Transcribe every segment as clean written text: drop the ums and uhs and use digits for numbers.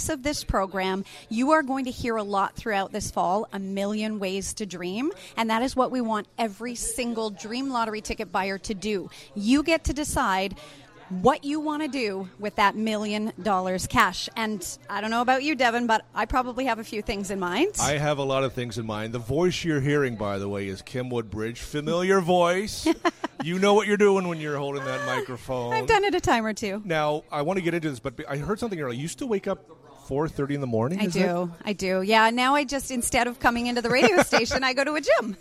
course of this program, you are going to hear a lot throughout this fall, a million ways to dream. And that is what we want every single Dream Lottery ticket buyer to do. You get to decide what you want to do with that $1 million cash. And I don't know about you, Devin, but I probably have a few things in mind. I have a lot of things in mind. The voice you're hearing, by the way, is Kim Woodbridge. Familiar voice. You know what you're doing when you're holding that microphone. I've done it a time or two. Now, I want to get into this, but I heard something earlier. You used to wake up 4:30 in the morning? I do. Yeah, now I just, instead of coming into the radio station, I go to a gym.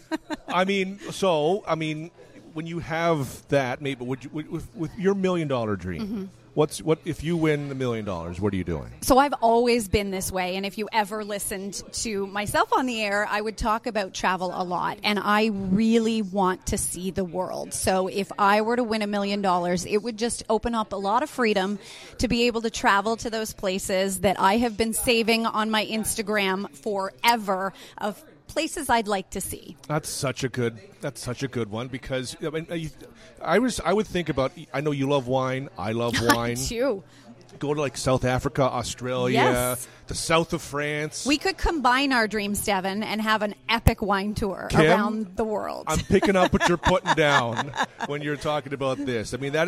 When you have that, maybe with your $1 million dream, what if you win $1 million? What are you doing? So I've always been this way, and if you ever listened to myself on the air, I would talk about travel a lot, and I really want to see the world. So if I were to win $1 million, it would just open up a lot of freedom to be able to travel to those places that I have been saving on my Instagram forever of places I'd like to see. That's such a good one, because I would think about, I know you love wine, I love wine. I do. Go to like South Africa, Australia, yes. The south of France. We could combine our dreams, Devin, and have an epic wine tour Kim, around the world. I'm picking up what you're putting down when you're talking about this.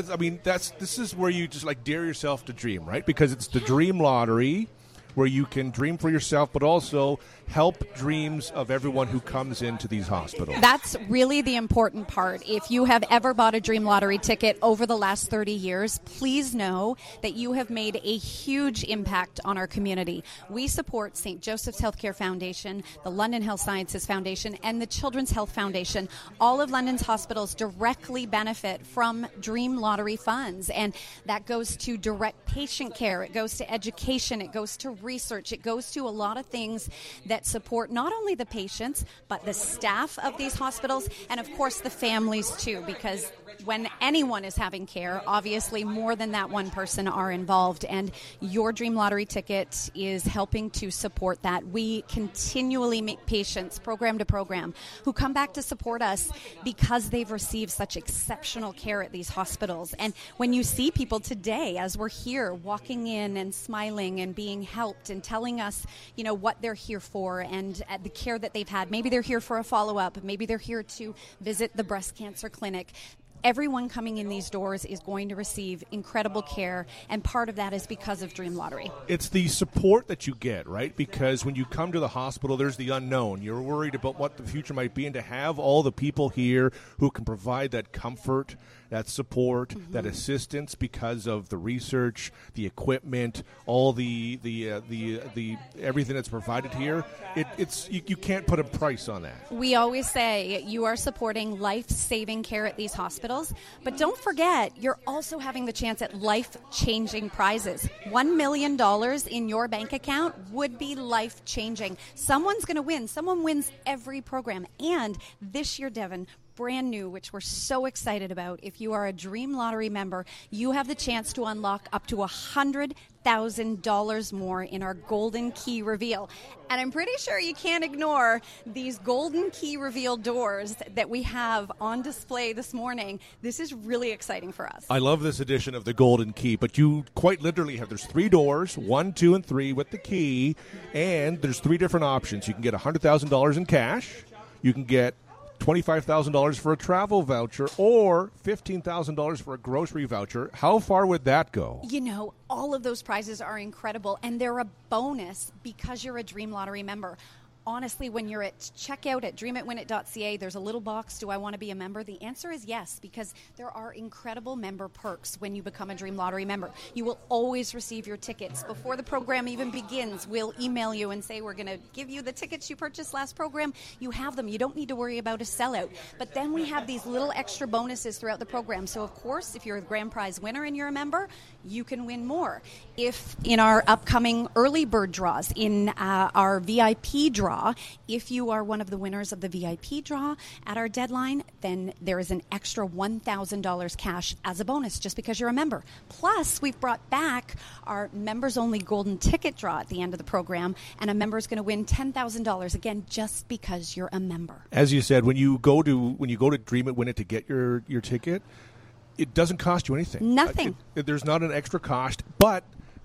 This is where you just like dare yourself to dream, right? Because it's the Dream Lottery, where you can dream for yourself, but also help dreams of everyone who comes into these hospitals. That's really the important part. If you have ever bought a Dream Lottery ticket over the last 30 years, please know that you have made a huge impact on our community. We support St. Joseph's Healthcare Foundation, the London Health Sciences Foundation, and the Children's Health Foundation. All of London's hospitals directly benefit from Dream Lottery funds, and that goes to direct patient care. It goes to education. It goes to research. It goes to a lot of things that support not only the patients, but the staff of these hospitals, and of course the families too, because when anyone is having care, obviously more than that one person are involved, and your Dream Lottery ticket is helping to support that. We continually make patients, program to program, who come back to support us because they've received such exceptional care at these hospitals. And when you see people today, as we're here, walking in and smiling and being helped and telling us, what they're here for and the care that they've had. Maybe they're here for a follow-up. Maybe they're here to visit the breast cancer clinic. Everyone coming in these doors is going to receive incredible care, and part of that is because of Dream Lottery. It's the support that you get, right? Because when you come to the hospital, there's the unknown. You're worried about what the future might be, and to have all the people here who can provide that comfort, that support, that assistance because of the research, the equipment, all the everything that's provided here, you can't put a price on that. We always say you are supporting life-saving care at these hospitals, but don't forget, you're also having the chance at life-changing prizes. $1 million in your bank account would be life-changing. Someone's going to win. Someone wins every program. And this year, Devin, brand new, which we're so excited about. If you are a Dream Lottery member, you have the chance to unlock up to $100,000 more in our Golden Key Reveal. And I'm pretty sure you can't ignore these Golden Key Reveal doors that we have on display this morning. This is really exciting for us. I love this edition of the Golden Key, but you quite literally there's 3 doors, 1, 2, and 3 with the key, and there's 3 different options. You can get $100,000 in cash, you can get $25,000 for a travel voucher, or $15,000 for a grocery voucher. How far would that go? All of those prizes are incredible, and they're a bonus because you're a Dream Lottery member. Honestly, when you're at checkout at dreamitwinit.ca, there's a little box, do I want to be a member? The answer is yes, because there are incredible member perks when you become a Dream Lottery member. You will always receive your tickets. Before the program even begins, we'll email you and say, we're going to give you the tickets you purchased last program. You have them. You don't need to worry about a sellout. But then we have these little extra bonuses throughout the program. So, of course, if you're a grand prize winner and you're a member, you can win more. If in our upcoming early bird draws, in our VIP draw, if you are one of the winners of the VIP draw at our deadline, then there is an extra $1,000 cash as a bonus just because you're a member. Plus, we've brought back our members-only golden ticket draw at the end of the program, and a member is going to win $10,000, again, just because you're a member. As you said, when you go to Dream It Win It to get your ticket, it doesn't cost you anything. Nothing. There's not an extra cost, but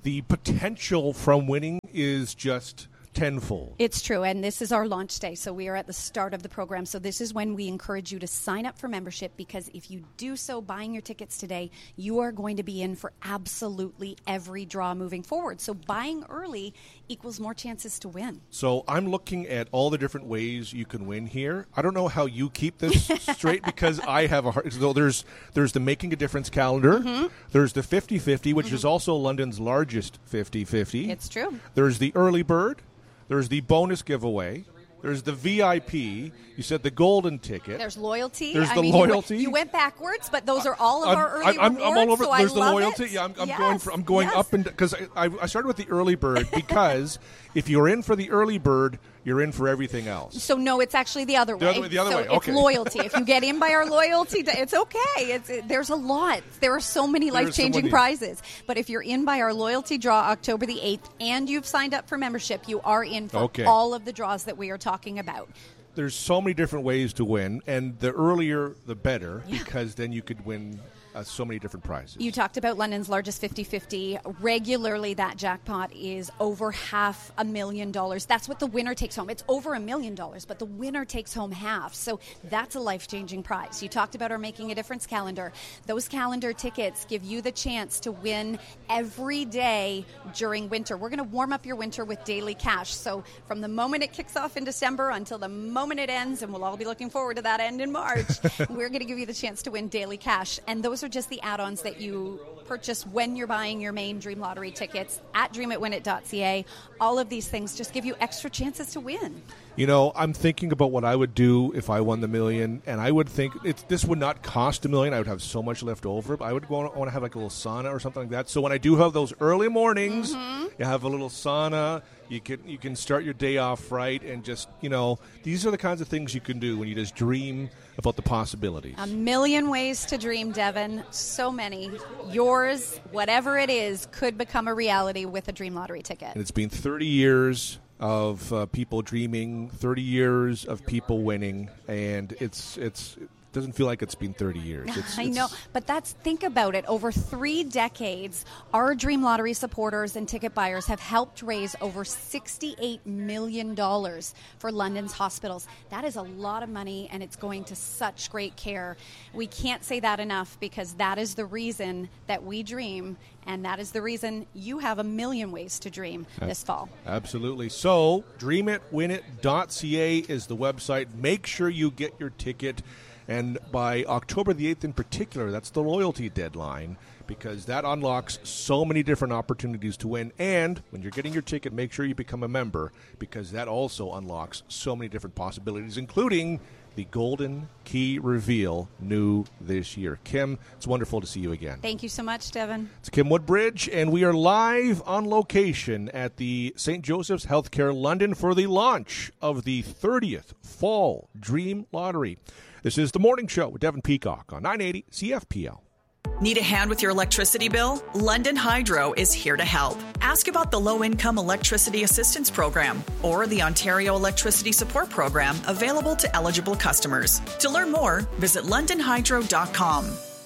the potential from winning is just tenfold. It's true, and this is our launch day, so we are at the start of the program. So this is when we encourage you to sign up for membership, because if you do so buying your tickets today, you are going to be in for absolutely every draw moving forward. So buying early equals more chances to win. So I'm looking at all the different ways you can win here. I don't know how you keep this straight, because I have a hard... So there's the Making a Difference calendar. There's the 50-50, which is also London's largest 50-50. It's true. There's the early bird. There's the bonus giveaway. There's the VIP. You said the golden ticket. There's loyalty. There's the loyalty. You went backwards, but those are all of our early rewards. I'm all over. So There's I the love loyalty. It. Yeah, I'm going up and because I started with the early bird because if you're in for the early bird, you're in for everything else. So no, it's actually the other way. The other way. Okay. It's loyalty. If you get in by our loyalty, it's okay. There's a lot. There are so many life-changing prizes. But if you're in by our loyalty draw October the 8th and you've signed up for membership, you are in for all of the draws that we are talking about. There's so many different ways to win, and the earlier the better, because then you could win so many different prizes. You talked about London's largest 50-50. Regularly, that jackpot is over $500,000. That's what the winner takes home. It's over $1 million, but the winner takes home half. So that's a life-changing prize. You talked about our Making a Difference calendar. Those calendar tickets give you the chance to win every day during winter. We're going to warm up your winter with daily cash. So from the moment it kicks off in December until the moment it ends, and we'll all be looking forward to that end in March, we're going to give you the chance to win daily cash. And those are just the add-ons that you purchase when you're buying your main Dream Lottery tickets at dreamitwinit.ca. All of these things just give you extra chances to win. You know, I'm thinking about what I would do if I won the $1 million, and I would think this would not cost $1 million. I would have so much left over. But I would want to have like a little sauna or something like that. So when I do have those early mornings, you have a little sauna. You can start your day off right, and just, these are the kinds of things you can do when you just dream about the possibilities. 1 million ways to dream, Devin. So many. Yours, whatever it is, could become a reality with a Dream Lottery ticket. And it's been 30 years of people dreaming, 30 years of people winning, and it doesn't feel like it's been 30 years. I know, but think about it. Over 3 decades, our Dream Lottery supporters and ticket buyers have helped raise over $68 million for London's hospitals. That is a lot of money, and it's going to such great care. We can't say that enough, because that is the reason that we dream, and that is the reason you have 1 million ways to dream this fall. Absolutely. So, dreamitwinit.ca is the website. Make sure you get your ticket. And by October the 8th in particular, that's the loyalty deadline, because that unlocks so many different opportunities to win. And when you're getting your ticket, make sure you become a member, because that also unlocks so many different possibilities, including the Golden Key reveal new this year. Kim, it's wonderful to see you again. Thank you so much, Devin. It's Kim Woodbridge, and we are live on location at the St. Joseph's Healthcare London for the launch of the 30th Fall Dream Lottery. This is The Morning Show with Devin Peacock on 980 CFPL. Need a hand with your electricity bill? London Hydro is here to help. Ask about the Low-Income Electricity Assistance Program or the Ontario Electricity Support Program available to eligible customers. To learn more, visit londonhydro.com.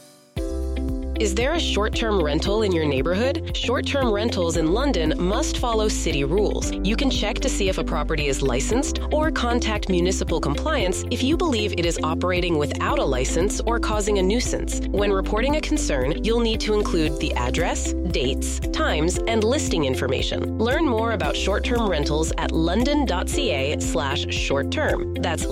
Is there a short-term rental in your neighborhood? Short-term rentals in London must follow city rules. You can check to see if a property is licensed or contact municipal compliance if you believe it is operating without a license or causing a nuisance. When reporting a concern, you'll need to include the address, dates, times, and listing information. Learn more about short-term rentals at london.ca/short-term. That's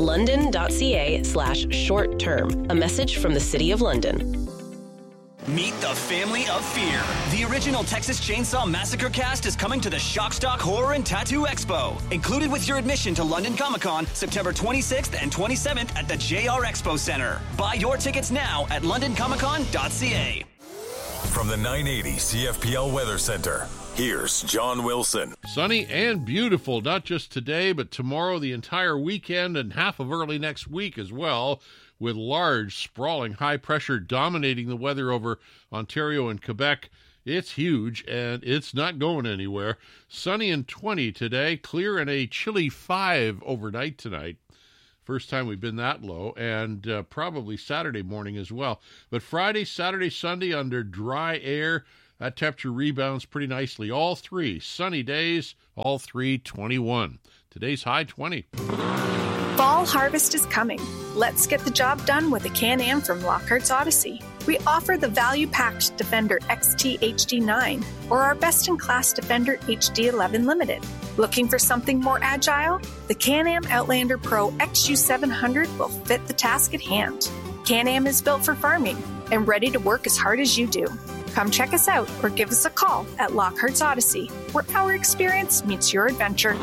london.ca/short-term. A message from the City of London. Meet the Family of Fear. The original Texas Chainsaw Massacre cast is coming to the Shockstock Horror and Tattoo Expo. Included with your admission to London Comic-Con, September 26th and 27th at the JR Expo Center. Buy your tickets now at londoncomiccon.ca. From the 980 CFPL Weather Center, here's John Wilson. Sunny and beautiful, not just today, but tomorrow, the entire weekend, and half of early next week as well, with large, sprawling high pressure dominating the weather over Ontario and Quebec. It's huge, and it's not going anywhere. Sunny and 20 today, clear and a chilly 5 overnight tonight. First time we've been that low, and probably Saturday morning as well. But Friday, Saturday, Sunday under dry air, That temperature rebounds pretty nicely. All 3 sunny days, all 3 21. Today's high 20. Fall harvest is coming. Let's get the job done with a Can-Am from Lockhart's Odyssey. We offer the value-packed Defender XT HD9 or our best-in-class Defender HD11 Limited. Looking for something more agile? The Can-Am Outlander Pro XU700 will fit the task at hand. Can-Am is built for farming and ready to work as hard as you do. Come check us out or give us a call at Lockhart's Odyssey, where our experience meets your adventure.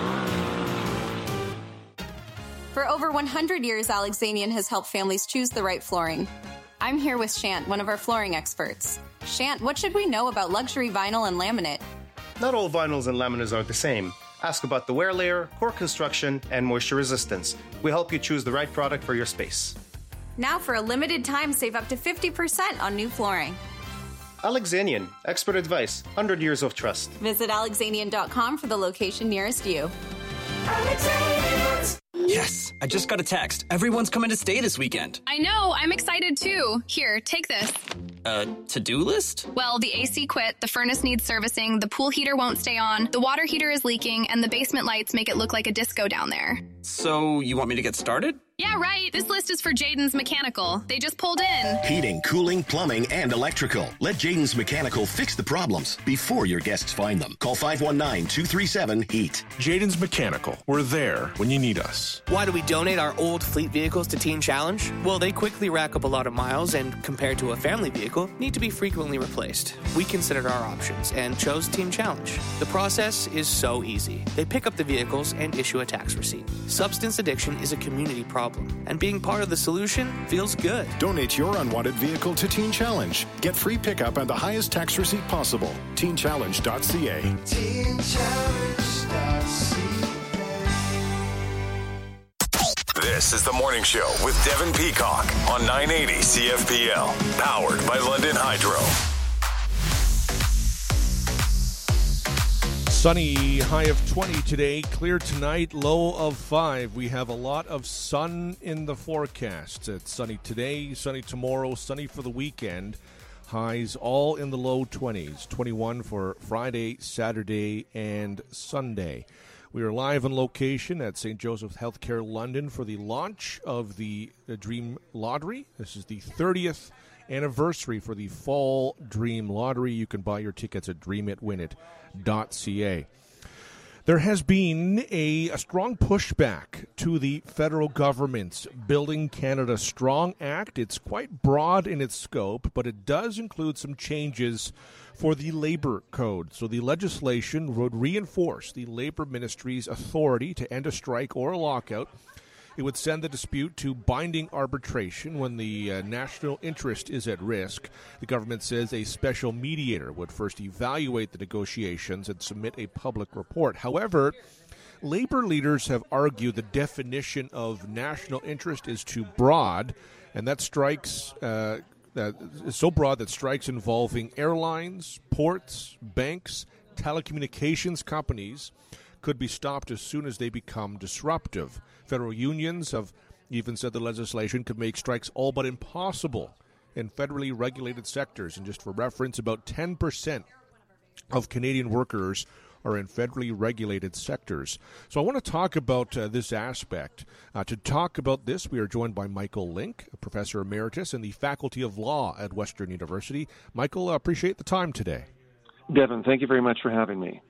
For over 100 years, Alexanian has helped families choose the right flooring. I'm here with Shant, one of our flooring experts. Shant, what should we know about luxury vinyl and laminate? Not all vinyls and laminates are the same. Ask about the wear layer, core construction, and moisture resistance. We help you choose the right product for your space. Now, for a limited time, save up to 50% on new flooring. Alexanian, expert advice, 100 years of trust. Visit alexanian.com for the location nearest you. Yes, I just got a text. Everyone's coming to stay this weekend. I know, I'm excited too. Here, take this. To-do list? Well, the AC quit, the furnace needs servicing, the pool heater won't stay on, the water heater is leaking, and the basement lights make it look like a disco down there. So, you want me to get started? Yeah, right. This list is for Jaden's Mechanical. They just pulled in. Heating, cooling, plumbing, and electrical. Let Jaden's Mechanical fix the problems before your guests find them. Call 519-237-HEAT. Jaden's Mechanical. We're there when you need us. Why do we donate our old fleet vehicles to Teen Challenge? Well, they quickly rack up a lot of miles and, compared to a family vehicle, need to be frequently replaced. We considered our options and chose Teen Challenge. The process is so easy. They pick up the vehicles and issue a tax receipt. Substance addiction is a community problem, and being part of the solution feels good. Donate your unwanted vehicle to Teen Challenge. Get free pickup and the highest tax receipt possible. TeenChallenge.ca. This is the morning show with Devin Peacock on 980 CFPL, powered by London Hydro. Sunny, high of 20 today, clear tonight, low of 5. We have a lot of sun in the forecast. It's sunny today, sunny tomorrow, sunny for the weekend. Highs all in the low 20s, 21 for Friday, Saturday, and Sunday. We are live on location at St. Joseph's Healthcare London for the launch of the Dream Lottery. This is the 30th anniversary for the Fall Dream Lottery. You can buy your tickets at dreamit.winit.ca. There has been a strong pushback to the federal government's Building Canada Strong Act. It's quite broad in its scope, but it does include some changes for the labor code. So the legislation would reinforce the Labor Ministry's authority to end a strike or a lockout. It would send the dispute to binding arbitration when the national interest is at risk. The government says a special mediator would first evaluate the negotiations and submit a public report. However, labor leaders have argued the definition of national interest is too broad, and that strikes that is so broad that strikes involving airlines, ports, banks, telecommunications companies could be stopped as soon as they become disruptive. Federal unions have even said the legislation could make strikes all but impossible in federally regulated sectors. And just for reference, about 10% of Canadian workers are in federally regulated sectors. So I want to talk about this aspect. To talk about this, we are joined by Michael Link, a professor emeritus in the Faculty of Law at Western University. Michael, I appreciate the time today. Devin, thank you very much for having me.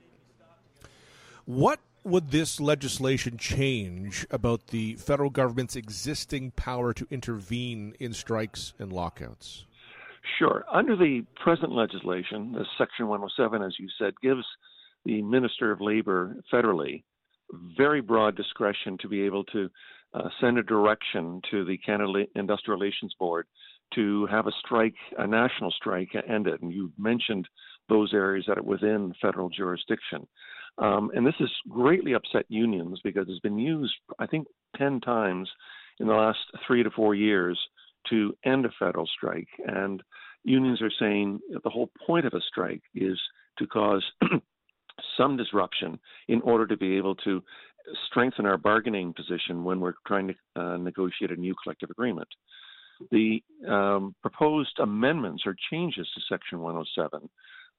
What would this legislation change about the federal government's existing power to intervene in strikes and lockouts? Sure. Under the present legislation, the Section 107, as you said, gives the Minister of Labor federally very broad discretion to be able to send a direction to the Canada Industrial Relations Board to have a strike, a national strike, ended. And you mentioned those areas that are within federal jurisdiction. And this has greatly upset unions because it's been used, I think, 10 times in the last 3 to 4 years to end a federal strike. And unions are saying that the whole point of a strike is to cause some disruption in order to be able to strengthen our bargaining position when we're trying to negotiate a new collective agreement. The proposed amendments or changes to Section 107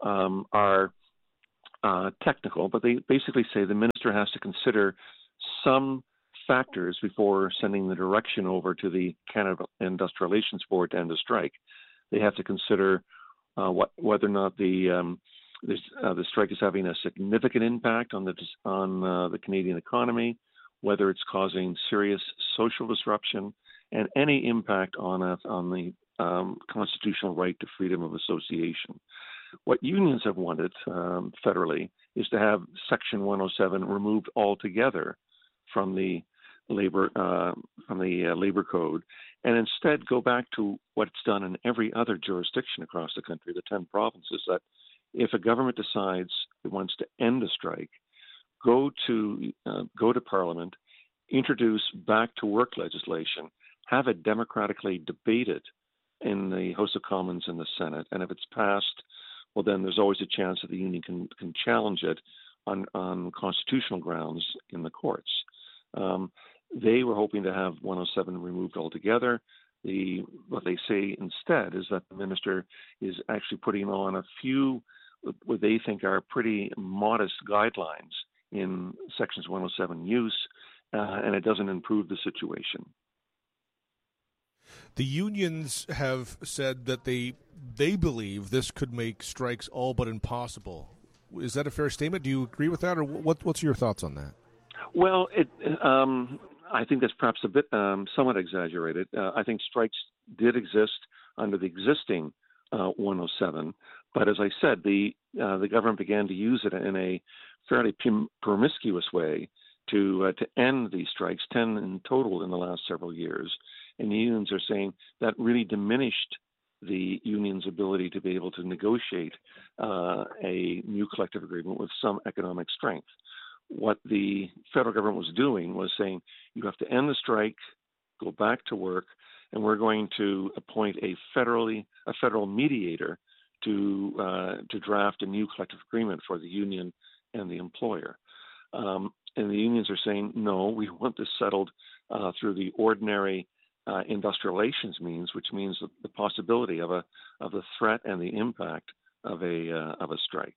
are technical, but they basically say the minister has to consider some factors before sending the direction over to the Canada Industrial Relations Board to end the strike. They have to consider whether or not the strike is having a significant impact on the Canadian economy, whether it's causing serious social disruption, and any impact on the constitutional right to freedom of association. What unions have wanted federally is to have Section 107 removed altogether from the labor code, and instead go back to what's done in every other jurisdiction across the country, the 10 provinces. That if a government decides it wants to end a strike, go to Parliament, introduce back to work legislation, have it democratically debated in the House of Commons and the Senate, and if it's passed, well, then there's always a chance that the union can challenge it on constitutional grounds in the courts. They were hoping to have 107 removed altogether. What they say instead is that the minister is actually putting on a few what they think are pretty modest guidelines in Sections 107 use, and it doesn't improve the situation. The unions have said that they believe this could make strikes all but impossible. Is that a fair statement? Do you agree with that, or what's your thoughts on that? Well, I think that's perhaps a bit somewhat exaggerated. I think strikes did exist under the existing 107, but as I said, the government began to use it in a fairly promiscuous way to end these strikes, 10 in total in the last several years. And the unions are saying that really diminished the union's ability to be able to negotiate a new collective agreement with some economic strength. What the federal government was doing was saying, you have to end the strike, go back to work, and we're going to appoint a federal mediator to draft a new collective agreement for the union and the employer. And the unions are saying, no, we want this settled through the ordinary industrial relations means, which means the possibility of a threat and the impact of a strike.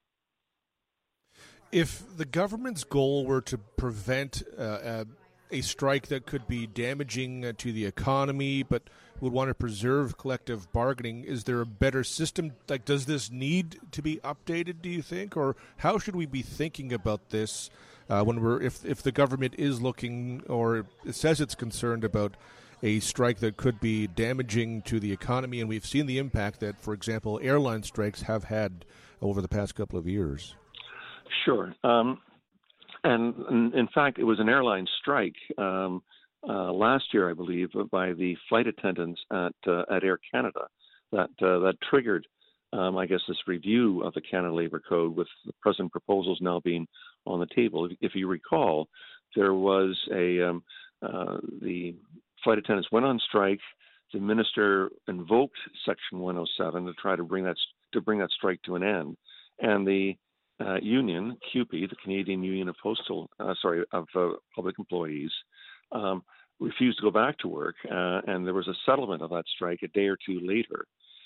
If the government's goal were to prevent a strike that could be damaging to the economy, but would want to preserve collective bargaining, is there a better system? Like, does this need to be updated, do you think? Or how should we be thinking about this if the government is looking, or it says it's concerned about a strike that could be damaging to the economy? And we've seen the impact that, for example, airline strikes have had over the past couple of years. Sure. And in fact, it was an airline strike last year, I believe, by the flight attendants at Air Canada that triggered, I guess, this review of the Canada Labour Code, with the present proposals now being on the table. If you recall, there was the flight attendants went on strike. The minister invoked Section 107 to try to bring that strike to an end, and the union, CUPE, the Canadian Union of Public Employees, refused to go back to work, and there was a settlement of that strike a day or two later.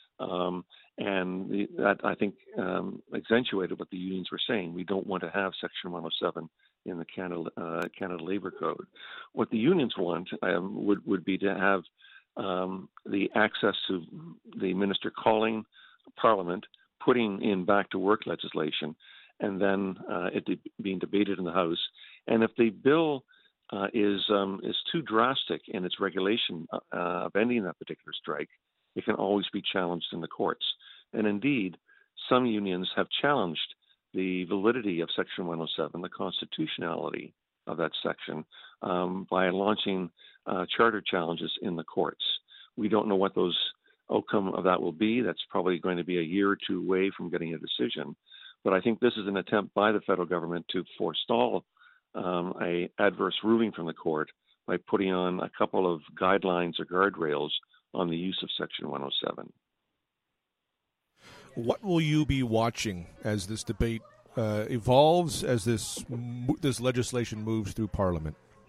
And that, I think, accentuated what the unions were saying. We don't want to have Section 107 in the Canada Labour Code. What the unions want would be to have the access to the minister calling Parliament, putting in back-to-work legislation, and then it being debated in the House. And if the bill is too drastic in its regulation of ending that particular strike, it can always be challenged in the courts. And indeed, some unions have challenged the validity of Section 107, the constitutionality of that section, by launching charter challenges in the courts. We don't know what those outcome of that will be. That's probably going to be a year or two away from getting a decision. But I think this is an attempt by the federal government to forestall a adverse ruling from the court by putting on a couple of guidelines or guardrails on the use of Section 107. What will you be watching as this debate evolves, as this legislation moves through Parliament?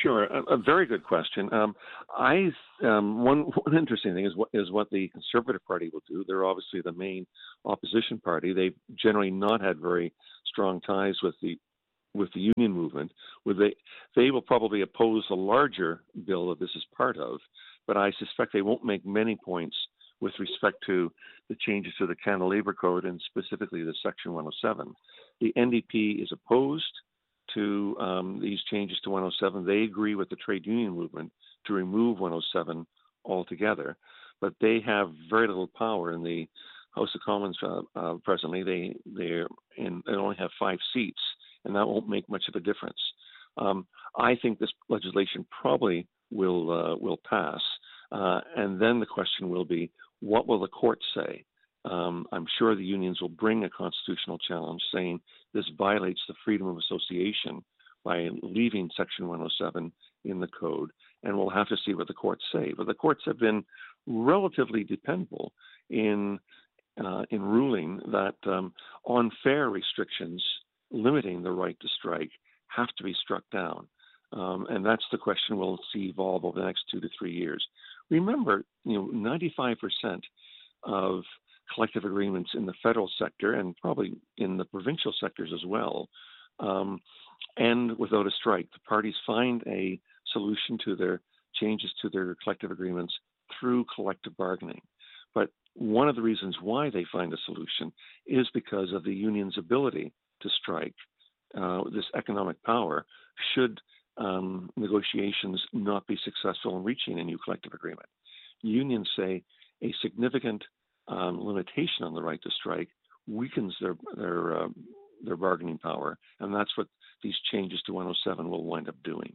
Sure, a very good question. One interesting thing is what the Conservative Party will do. They're obviously the main opposition party. They've generally not had very strong ties with the union movement. They will probably oppose a larger bill that this is part of, but I suspect they won't make many points with respect to the changes to the Canada Labour Code and specifically the Section 107. The NDP is opposed to these changes to 107. They agree with the trade union movement to remove 107 altogether, but they have very little power in the House of Commons presently. They only have 5 seats, and that won't make much of a difference. I think this legislation probably will pass, and then the question will be, what will the court say? I'm sure the unions will bring a constitutional challenge saying this violates the freedom of association by leaving Section 107 in the code, and we'll have to see what the courts say. But the courts have been relatively dependable in ruling that unfair restrictions limiting the right to strike have to be struck down. And that's the question we'll see evolve over the next 2 to 3 years. Remember, 95% of collective agreements in the federal sector and probably in the provincial sectors as well end without a strike. The parties find a solution to their changes to their collective agreements through collective bargaining. But one of the reasons why they find a solution is because of the union's ability to strike, this economic power, should negotiations not be successful in reaching a new collective agreement. Unions say a significant limitation on the right to strike weakens their bargaining power, and that's what these changes to 107 will wind up doing.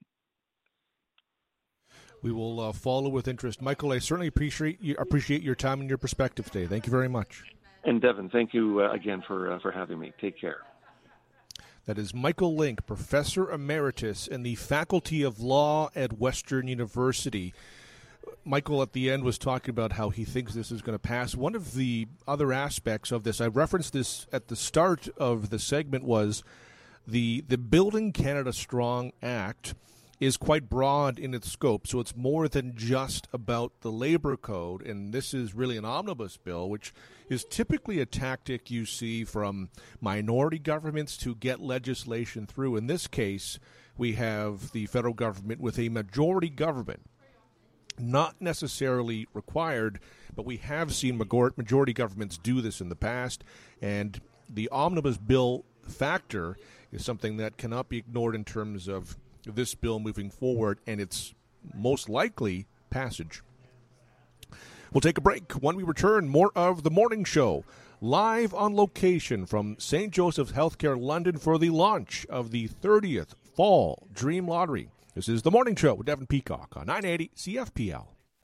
We will follow with interest. Michael, I certainly appreciate your time and your perspective today. Thank you very much. And Devin, thank you again for having me. Take care. That is Michael Link, Professor Emeritus in the Faculty of Law at Western University. Michael at the end was talking about how he thinks this is going to pass. One of the other aspects of this, I referenced this at the start of the segment, was the Building Canada Strong Act is quite broad in its scope, so it's more than just about the labor code, and this is really an omnibus bill, which is typically a tactic you see from minority governments to get legislation through. In this case, we have the federal government with a majority government. Not necessarily required, but we have seen majority governments do this in the past, and the omnibus bill factor is something that cannot be ignored in terms of this bill moving forward and its most likely passage. We'll take a break. When we return, more of The Morning Show, live on location from St. Joseph's Healthcare London for the launch of the 30th Fall Dream Lottery. This is The Morning Show with Devin Peacock on 980 CFPL.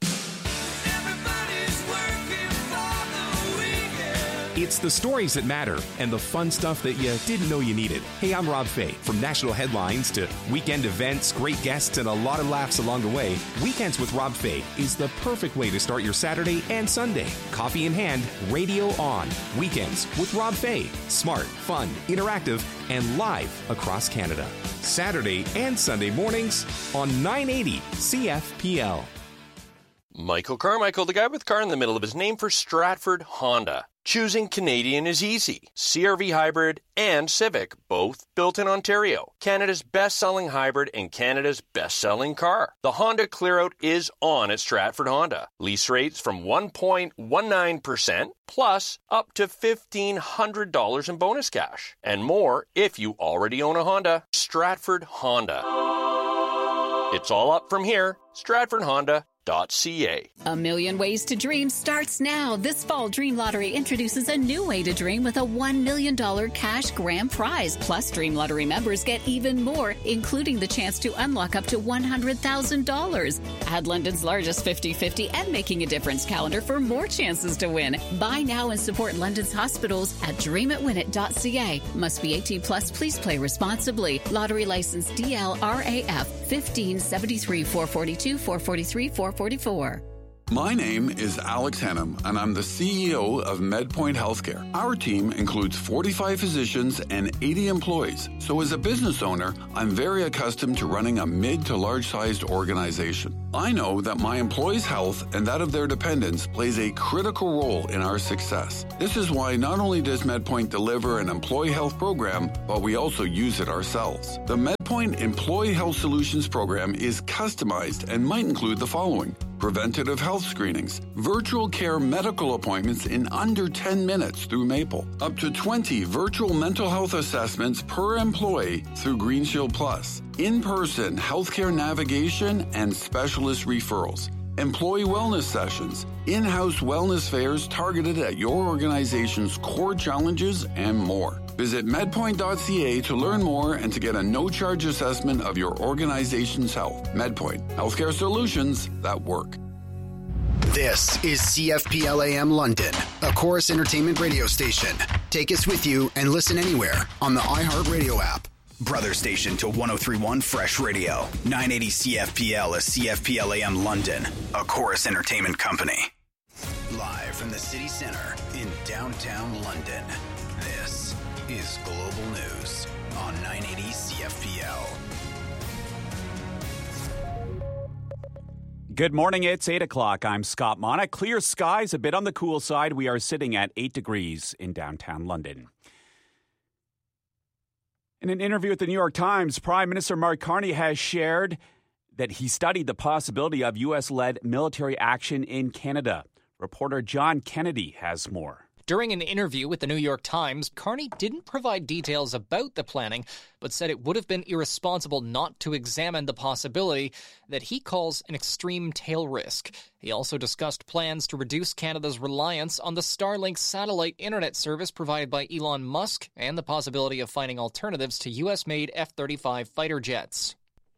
It's the stories that matter and the fun stuff that you didn't know you needed. Hey, I'm Rob Fay. From national headlines to weekend events, great guests, and a lot of laughs along the way, Weekends with Rob Fay is the perfect way to start your Saturday and Sunday. Coffee in hand, radio on. Weekends with Rob Fay. Smart, fun, interactive, and live across Canada. Saturday and Sunday mornings on 980 CFPL. Michael Carmichael, the guy with car in the middle of his name, for Stratford Honda. Choosing Canadian is easy. CR-V Hybrid and Civic, both built in Ontario. Canada's best-selling hybrid and Canada's best-selling car. The Honda Clearout is on at Stratford Honda. Lease rates from 1.19% plus up to $1,500 in bonus cash. And more if you already own a Honda. Stratford Honda. It's all up from here. StratfordHonda.ca. A Million Ways to Dream starts now. This fall, Dream Lottery introduces a new way to dream with a $1 million cash grand prize. Plus, Dream Lottery members get even more, including the chance to unlock up to $100,000. Add London's largest 50/50 and Making a Difference calendar for more chances to win. Buy now and support London's hospitals at dreamitwinit.ca. Must be 18 plus. Please play responsibly. Lottery license DLRAF 1573 442 443 444. My name is Alex Hennum, and I'm the CEO of MedPoint Healthcare. Our team includes 45 physicians and 80 employees. So as a business owner, I'm very accustomed to running a mid to large-sized organization. I know that my employees' health and that of their dependents plays a critical role in our success. This is why not only does MedPoint deliver an employee health program, but we also use it ourselves. The MedPoint Employee Health Solutions program is customized and might include the following: preventative health screenings, virtual care medical appointments in under 10 minutes through Maple, up to 20 virtual mental health assessments per employee through Green Shield Plus, in-person healthcare navigation and specialist referrals, employee wellness sessions, in-house wellness fairs targeted at your organization's core challenges, and more. Visit medpoint.ca to learn more and to get a no-charge assessment of your organization's health. MedPoint, healthcare solutions that work. This is CFPLAM London, a Chorus Entertainment radio station. Take us with you and listen anywhere on the iHeartRadio app. Brother station to 103.1 Fresh Radio. 980 CFPL is CFPLAM London, a Chorus Entertainment company. Live from the city center in downtown London, this is Global News on 980 CFPL. Good morning, it's 8 o'clock. I'm Scott Mona. Clear skies, a bit on the cool side. We are sitting at 8 degrees in downtown London. In an interview with the New York Times, Prime Minister Mark Carney has shared that he studied the possibility of U.S.-led military action in Canada. Reporter John Kennedy has more. During an interview with the New York Times, Carney didn't provide details about the planning, but said it would have been irresponsible not to examine the possibility that he calls an extreme tail risk. He also discussed plans to reduce Canada's reliance on the Starlink satellite internet service provided by Elon Musk and the possibility of finding alternatives to U.S.-made F-35 fighter jets.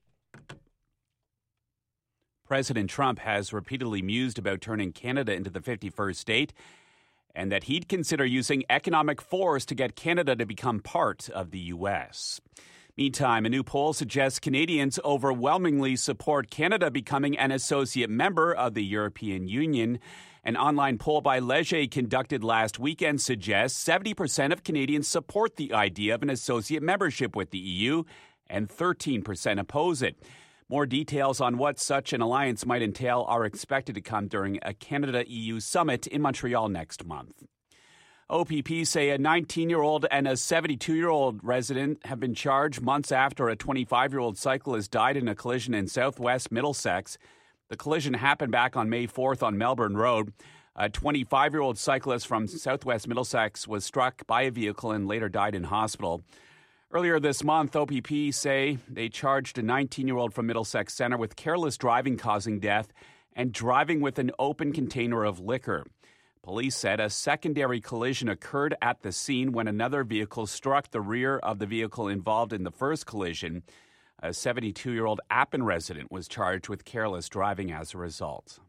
President Trump has repeatedly mused about turning Canada into the 51st state, and that he'd consider using economic force to get Canada to become part of the U.S. Meantime, a new poll suggests Canadians overwhelmingly support Canada becoming an associate member of the European Union. An online poll by Leger conducted last weekend suggests 70% of Canadians support the idea of an associate membership with the EU, and 13% oppose it. More details on what such an alliance might entail are expected to come during a Canada-EU summit in Montreal next month. OPP say a 19-year-old and a 72-year-old resident have been charged months after a 25-year-old cyclist died in a collision in southwest Middlesex. The collision happened back on May 4th on Melbourne Road. A 25-year-old cyclist from southwest Middlesex was struck by a vehicle and later died in hospital. Earlier this month, OPP say they charged a 19-year-old from Middlesex Center with careless driving causing death and driving with an open container of liquor. Police said a secondary collision occurred at the scene when another vehicle struck the rear of the vehicle involved in the first collision. A 72-year-old Appin resident was charged with careless driving as a result.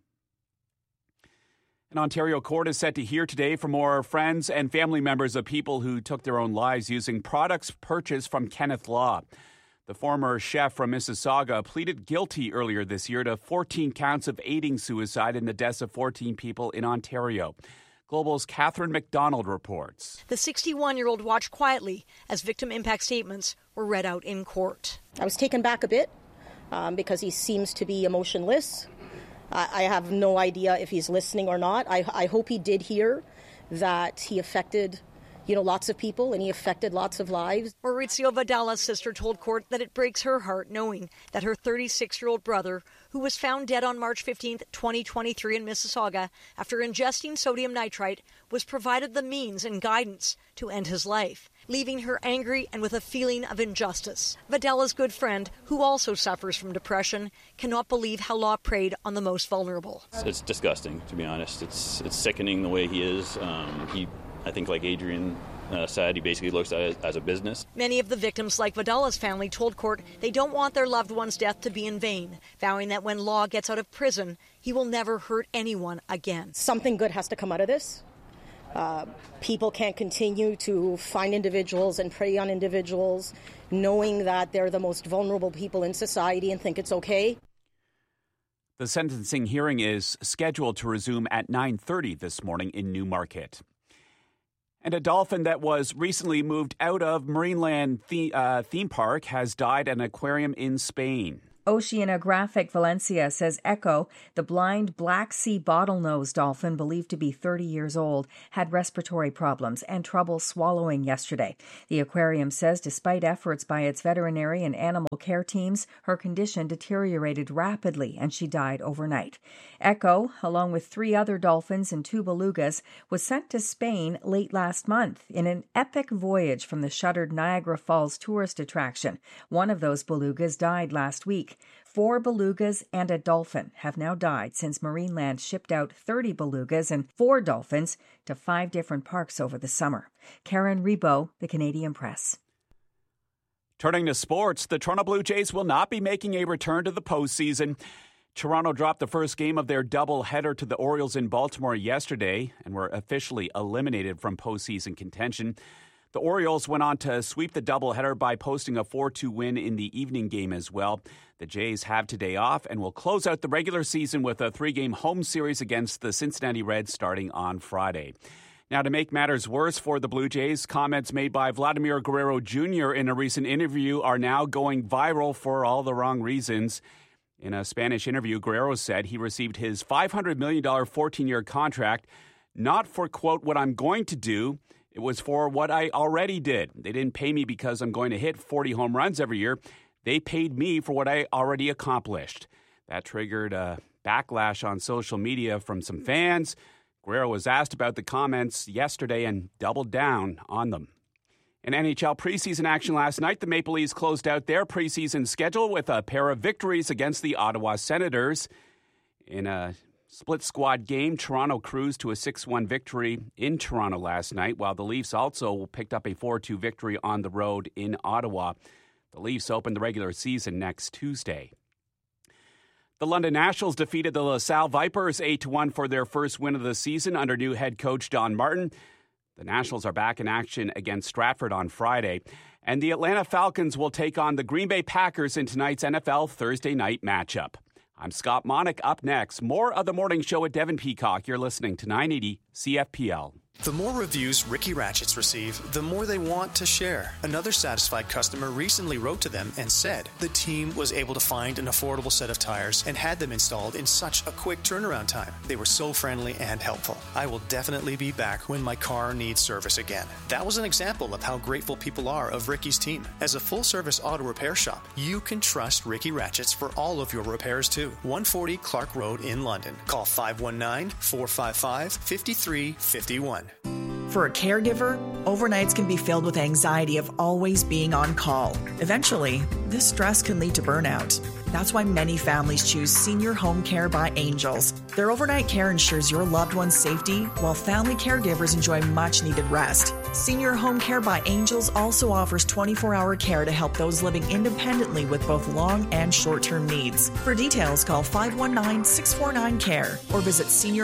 An Ontario court is set to hear today from more friends and family members of people who took their own lives using products purchased from Kenneth Law. The former chef from Mississauga pleaded guilty earlier this year to 14 counts of aiding suicide in the deaths of 14 people in Ontario. Global's Catherine McDonald reports. The 61-year-old watched quietly as victim impact statements were read out in court. I was taken back a bit because he seems to be emotionless. I have no idea if he's listening or not. I hope he did hear that he affected, lots of people and he affected lots of lives. Maurizio Vidala's sister told court that it breaks her heart knowing that her 36-year-old brother, who was found dead on March 15, 2023 in Mississauga after ingesting sodium nitrite, was provided the means and guidance to end his life, leaving her angry and with a feeling of injustice. Vidala's good friend, who also suffers from depression, cannot believe how Law preyed on the most vulnerable. It's disgusting, to be honest. It's sickening the way he is. I think like Adrian said, he basically looks at it as a business. Many of the victims, like Vidala's family, told court they don't want their loved one's death to be in vain, vowing that when Law gets out of prison, he will never hurt anyone again. Something good has to come out of this. People can't continue to find individuals and prey on individuals, knowing that they're the most vulnerable people in society and think it's okay. The sentencing hearing is scheduled to resume at 9:30 this morning in Newmarket. And a dolphin that was recently moved out of Marineland theme park has died at an aquarium in Spain. Oceanographic Valencia says Echo, the blind Black Sea bottlenose dolphin believed to be 30 years old, had respiratory problems and trouble swallowing yesterday. The aquarium says despite efforts by its veterinary and animal care teams, her condition deteriorated rapidly and she died overnight. Echo, along with 3 other dolphins and 2 belugas, was sent to Spain late last month in an epic voyage from the shuttered Niagara Falls tourist attraction. One of those belugas died last week. 4 belugas and a dolphin have now died since Marineland shipped out 30 belugas and 4 dolphins to 5 different parks over the summer. Karen Rebo, The Canadian Press. Turning to sports, the Toronto Blue Jays will not be making a return to the postseason. Toronto dropped the first game of their doubleheader to the Orioles in Baltimore yesterday and were officially eliminated from postseason contention. The Orioles went on to sweep the doubleheader by posting a 4-2 win in the evening game as well. The Jays have today off and will close out the regular season with a 3-game home series against the Cincinnati Reds starting on Friday. Now, to make matters worse for the Blue Jays, comments made by Vladimir Guerrero Jr. in a recent interview are now going viral for all the wrong reasons. In a Spanish interview, Guerrero said he received his $500 million 14-year contract not for, quote, what I'm going to do. It was for what I already did. They didn't pay me because I'm going to hit 40 home runs every year. They paid me for what I already accomplished. That triggered a backlash on social media from some fans. Guerrero was asked about the comments yesterday and doubled down on them. In NHL preseason action last night, the Maple Leafs closed out their preseason schedule with a pair of victories against the Ottawa Senators. In a split squad game, Toronto cruised to a 6-1 victory in Toronto last night, while the Leafs also picked up a 4-2 victory on the road in Ottawa. The Leafs open the regular season next Tuesday. The London Nationals defeated the LaSalle Vipers 8-1 for their first win of the season under new head coach Don Martin. The Nationals are back in action against Stratford on Friday. And the Atlanta Falcons will take on the Green Bay Packers in tonight's NFL Thursday night matchup. I'm Scott Monick. Up next, more of the morning show at Devin Peacock. You're listening to 980 CFPL. The more reviews Ricky Ratchets receive, the more they want to share. Another satisfied customer recently wrote to them and said the team was able to find an affordable set of tires and had them installed in such a quick turnaround time. They were so friendly and helpful. I will definitely be back when my car needs service again. That was an example of how grateful people are of Ricky's team. As a full-service auto repair shop, you can trust Ricky Ratchets for all of your repairs too. 140 Clark Road in London. Call 519-455-5351. For a caregiver, overnights can be filled with anxiety of always being on call. Eventually, this stress can lead to burnout. That's why many families choose Senior Home Care by Angels. Their overnight care ensures your loved one's safety, while family caregivers enjoy much-needed rest. Senior Home Care by Angels also offers 24-hour care to help those living independently with both long and short-term needs. For details, call 519-649-CARE or visit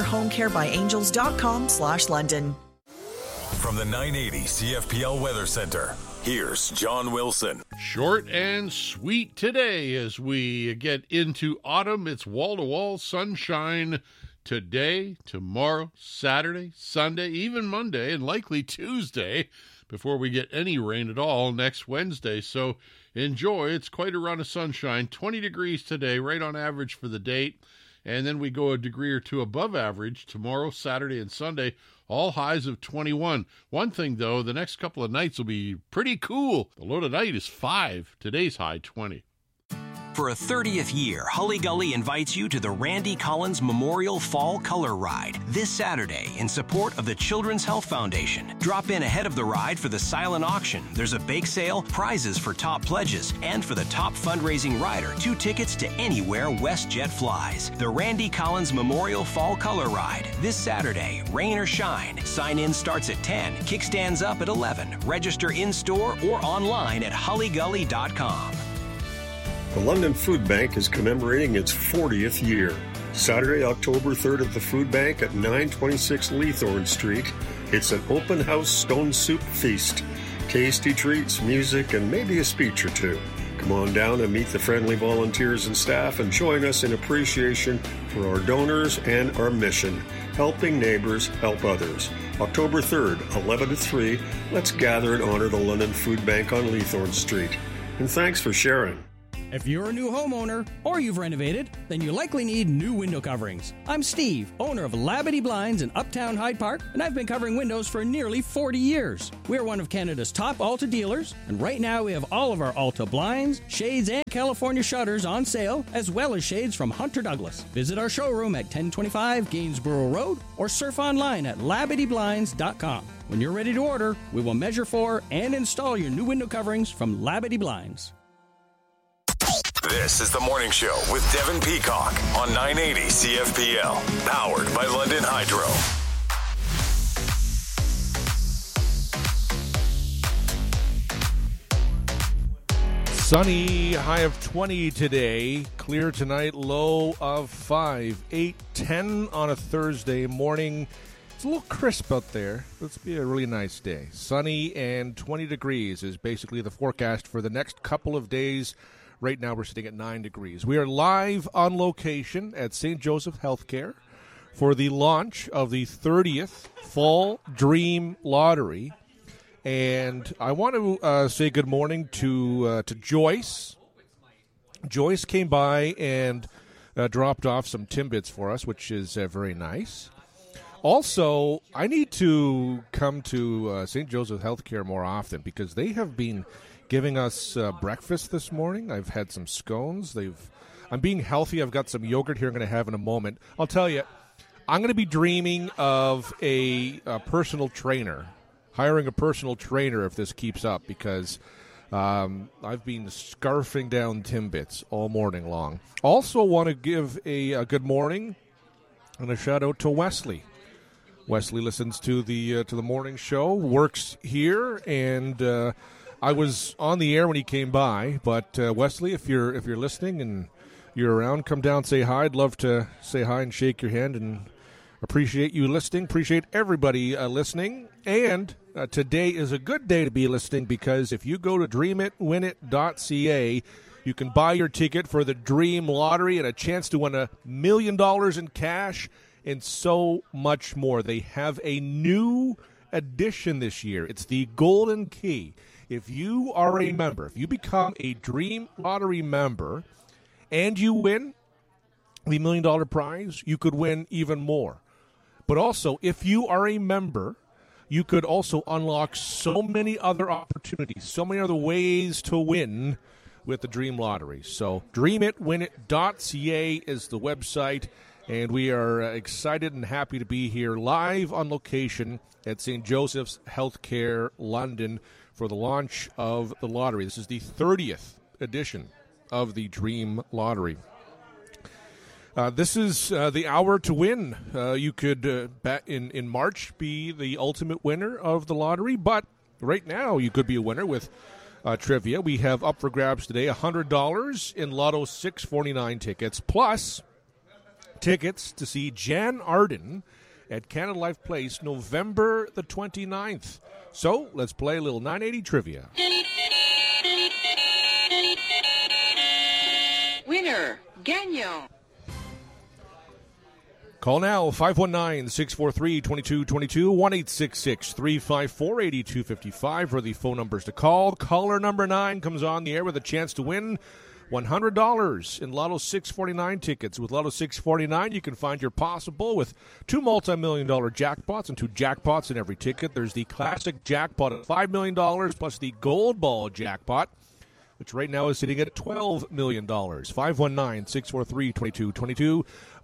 seniorhomecarebyangels.com/London. From the 980 CFPL Weather Center, here's John Wilson. Short and sweet today as we get into autumn. It's wall-to-wall sunshine today, tomorrow, Saturday, Sunday, even Monday, and likely Tuesday before we get any rain at all next Wednesday. So enjoy. It's quite a run of sunshine. 20 degrees today, right on average for the date. And then we go a degree or two above average tomorrow, Saturday, and Sunday. All highs of 21. One thing, though, the next couple of nights will be pretty cool. The low tonight is 5. Today's high, 20. For a 30th year, Hully Gully invites you to the Randy Collins Memorial Fall Color Ride this Saturday in support of the Children's Health Foundation. Drop in ahead of the ride for the silent auction. There's a bake sale, prizes for top pledges, and for the top fundraising rider, 2 tickets to anywhere WestJet flies. The Randy Collins Memorial Fall Color Ride this Saturday, rain or shine. Sign-in starts at 10, kickstands up at 11. Register in-store or online at hullygully.com. The London Food Bank is commemorating its 40th year. Saturday, October 3rd at the Food Bank at 926 Leithorn Street. It's an open house stone soup feast. Tasty treats, music, and maybe a speech or two. Come on down and meet the friendly volunteers and staff and showing us an appreciation for our donors and our mission, helping neighbors help others. October 3rd, 11 to 3, let's gather and honor the London Food Bank on Leithorn Street. And thanks for sharing. If you're a new homeowner or you've renovated, then you likely need new window coverings. I'm Steve, owner of Labadee Blinds in Uptown Hyde Park, and I've been covering windows for nearly 40 years. We're one of Canada's top Alta dealers, and right now we have all of our Alta blinds, shades, and California shutters on sale, as well as shades from Hunter Douglas. Visit our showroom at 1025 Gainsborough Road or surf online at LabadeeBlinds.com. When you're ready to order, we will measure for and install your new window coverings from Labadee Blinds. This is the Morning Show with Devin Peacock on 980 CFPL, powered by London Hydro. Sunny, high of 20 today. Clear tonight, low of 5. 8:10 on a Thursday morning. It's a little crisp out there. It's be a really nice day. Sunny and 20 degrees is basically the forecast for the next couple of days. Right now we're sitting at 9 degrees. We are live on location at St. Joseph Healthcare for the launch of the 30th Fall Dream Lottery. And I want to say good morning to Joyce. Joyce came by and dropped off some Timbits for us, which is very nice. Also, I need to come to St. Joseph Healthcare more often because they have been giving us breakfast this morning. I've had some scones. I'm being healthy. I've got some yogurt here I'm going to have in a moment. I'll tell you, I'm going to be dreaming of a personal trainer, hiring a personal trainer if this keeps up because I've been scarfing down Timbits all morning long. Also want to give a good morning and a shout out to Wesley. Wesley listens to the morning show, works here, and I was on the air when he came by, but Wesley, if you're listening and you're around, come down, say hi. I'd love to say hi and shake your hand and appreciate you listening. Appreciate everybody listening. And today is a good day to be listening because if you go to dreamit.winit.ca, you can buy your ticket for the Dream Lottery and a chance to win $1 million in cash and so much more. They have a new edition this year. It's the Golden Key. If you are a member, if you become a Dream Lottery member and you win the $1 million prize, you could win even more. But also, if you are a member, you could also unlock so many other opportunities, so many other ways to win with the Dream Lottery. So dreamitwinit.ca is the website, and we are excited and happy to be here live on location at St. Joseph's Healthcare, London, for the launch of the lottery. This is the 30th edition of the Dream Lottery. This is the hour to win. You could in March be the ultimate winner of the lottery, but right now you could be a winner with trivia. We have up for grabs today $100 in Lotto 649 tickets, plus tickets to see Jan Arden at Canada Life Place November the 29th. So let's play a little 980 trivia. Winner, Gagnon. Call now, 519-643-2222, 1-866-354-8255 for the phone numbers to call. Caller number 9 comes on the air with a chance to win $100 in Lotto 649 tickets. With Lotto 649, you can find your possible with 2 multi-million-dollar jackpots and 2 jackpots in every ticket. There's the classic jackpot of $5 million plus the gold ball jackpot, which right now is sitting at $12 million. 519-643-2222,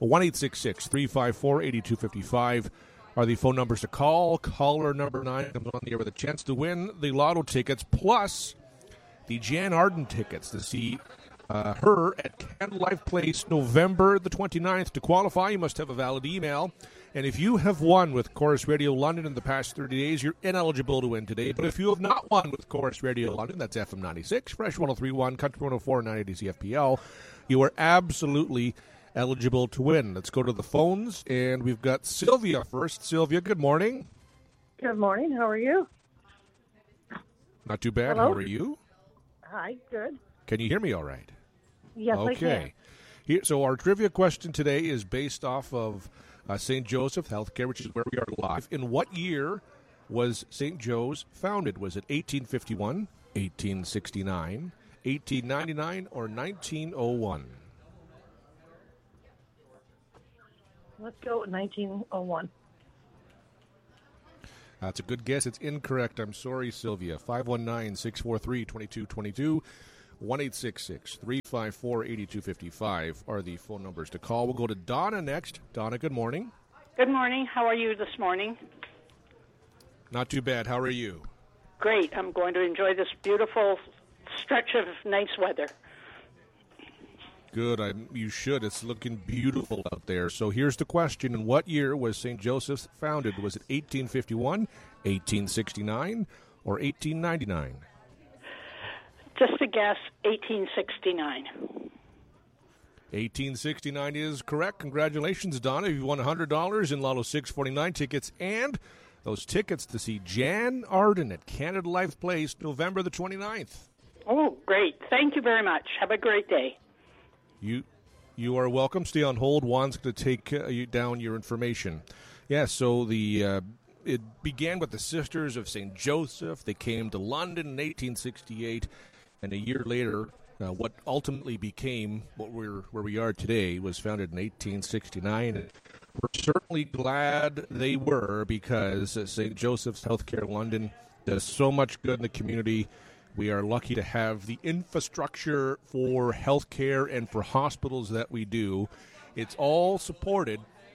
1-866-354-8255 are the phone numbers to call. Caller number 9 comes on the air with a chance to win the Lotto tickets plus the Jan Arden tickets to see her at Canada Life Place November the 29th. To qualify, you must have a valid email. And if you have won with Chorus Radio London in the past 30 days, you're ineligible to win today. But if you have not won with Chorus Radio London, that's FM 96, Fresh 103.1, Country 104, 980 CFPL, you are absolutely eligible to win. Let's go to the phones, and we've got Sylvia first. Sylvia, good morning. Good morning. How are you? Not too bad. Hello? How are you? Hi, good. Can you hear me all right? Yes, I can. Okay. So our trivia question today is based off of St. Joseph Healthcare, which is where we are live. In what year was St. Joe's founded? Was it 1851, 1869, 1899, or 1901? Let's go with 1901. That's a good guess. It's incorrect. I'm sorry, Sylvia. 519-643-2222. 1-866-354-8255 are the phone numbers to call. We'll go to Donna next. Donna, good morning. Good morning. How are you this morning? Not too bad. How are you? Great. I'm going to enjoy this beautiful stretch of nice weather. Good. You should. It's looking beautiful out there. So here's the question. In what year was St. Joseph's founded? Was it 1851, 1869, or 1899? Just a guess, 1869. 1869 is correct. Congratulations, Donna. You won $100 in Lotto 649 tickets and those tickets to see Jan Arden at Canada Life Place November the 29th. Oh, great. Thank you very much. Have a great day. You are welcome. Stay on hold. Juan's going to take down your information. Yeah, so it began with the Sisters of St. Joseph. They came to London in 1868. And a year later, what ultimately became where we are today was founded in 1869. And we're certainly glad they were because St. Joseph's Healthcare London does so much good in the community. We are lucky to have the infrastructure for healthcare and for hospitals that we do. It's all supported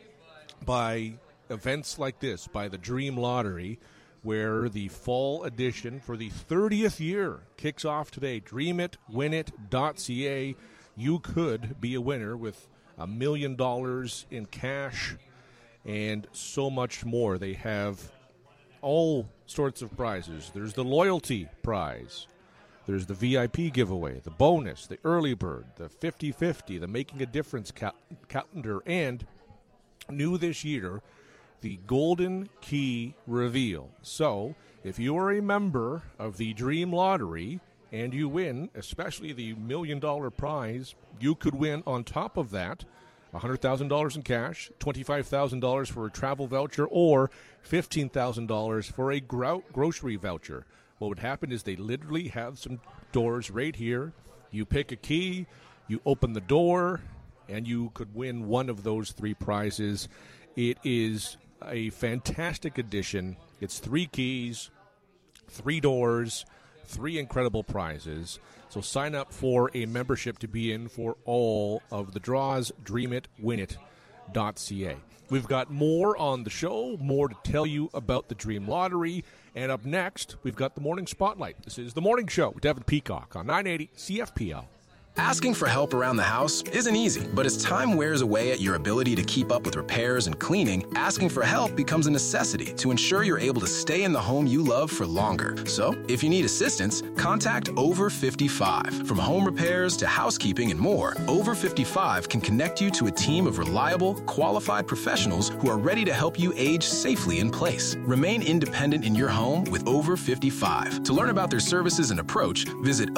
by events like this, by the Dream Lottery, where the fall edition for the 30th year kicks off today. DreamItWinIt.ca. You could be a winner with $1 million in cash and so much more. They have all sorts of prizes. There's the loyalty prize. There's the VIP giveaway, the bonus, the early bird, the 50-50, the Making a Difference calendar, and new this year, the Golden Key Reveal. So, if you are a member of the Dream Lottery and you win, especially the $1 million prize, you could win on top of that $100,000 in cash, $25,000 for a travel voucher, or $15,000 for a grocery voucher. What would happen is they literally have some doors right here. You pick a key, you open the door, and you could win one of those three prizes. It is a fantastic addition. It's 3 keys, 3 doors, 3 incredible prizes. So sign up for a membership to be in for all of the draws. DreamItWinIt.ca. We've got more on the show, more to tell you about the Dream Lottery. And up next, we've got the Morning Spotlight. This is The Morning Show with Devin Peacock on 980 CFPL. Asking for help around the house isn't easy, but as time wears away at your ability to keep up with repairs and cleaning, asking for help becomes a necessity to ensure you're able to stay in the home you love for longer. So, if you need assistance, contact Over 55. From home repairs to housekeeping and more, Over 55 can connect you to a team of reliable, qualified professionals who are ready to help you age safely in place. Remain independent in your home with Over 55. To learn about their services and approach, visit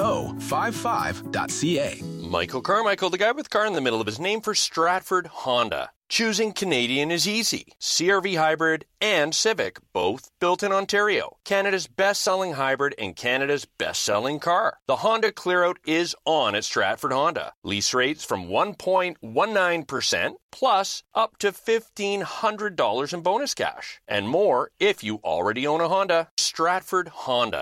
o55.ca. Michael Carmichael, the guy with car in the middle of his name for Stratford Honda. Choosing Canadian is easy. CR-V Hybrid and Civic, both built in Ontario. Canada's best-selling hybrid and Canada's best-selling car. The Honda Clearout is on at Stratford Honda. Lease rates from 1.19% plus up to $1,500 in bonus cash. And more if you already own a Honda. Stratford Honda.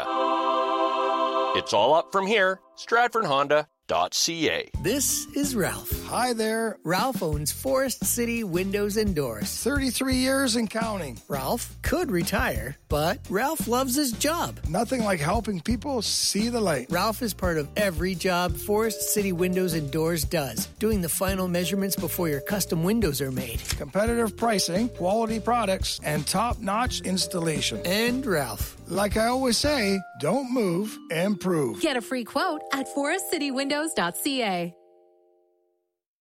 It's all up from here. StratfordHonda.ca. This is Ralph. Hi there. Ralph owns Forest City Windows and Doors. 33 years and counting. Ralph could retire, but Ralph loves his job. Nothing like helping people see the light. Ralph is part of every job Forest City Windows and Doors does, doing the final measurements before your custom windows are made. Competitive pricing, quality products, and top-notch installation. And Ralph. Like I always say, don't move, improve. Get a free quote at forestcitywindows.ca.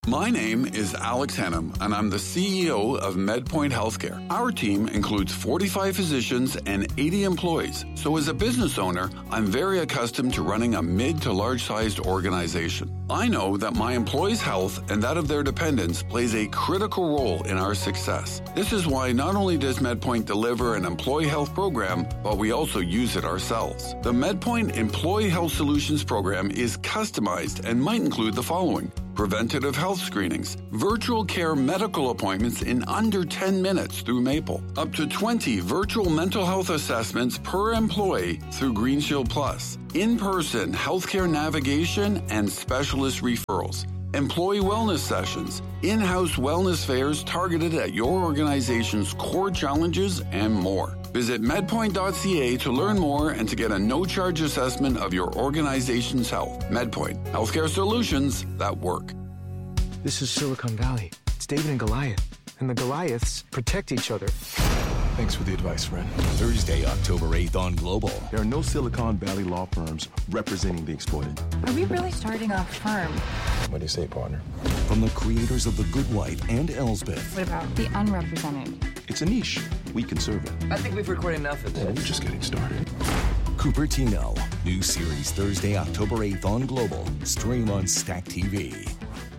My name is Alex Hennum, and I'm the CEO of MedPoint Healthcare. Our team includes 45 physicians and 80 employees. So as a business owner, I'm very accustomed to running a mid to large-sized organization. I know that my employees' health and that of their dependents plays a critical role in our success. This is why not only does MedPoint deliver an employee health program, but we also use it ourselves. The MedPoint Employee Health Solutions program is customized and might include the following: preventative health screenings, virtual care medical appointments in under 10 minutes through Maple, up to 20 virtual mental health assessments per employee through Green Shield Plus, in-person healthcare navigation and specialist referrals, employee wellness sessions, in-house wellness fairs targeted at your organization's core challenges, and more. Visit medpoint.ca to learn more and to get a no-charge assessment of your organization's health. MedPoint, healthcare solutions that work. This is Silicon Valley. It's David and Goliath, and the Goliaths protect each other. Thanks for the advice, friend. Thursday, October 8th on Global. There are no Silicon Valley law firms representing the exploited. Are we really starting a firm? What do you say, partner? From the creators of The Good Wife and Elsbeth. What about the unrepresented? It's a niche. We can serve it. I think we've recorded enough of this. We're just getting started. Cupertino. New series Thursday, October 8th on Global. Stream on Stack TV.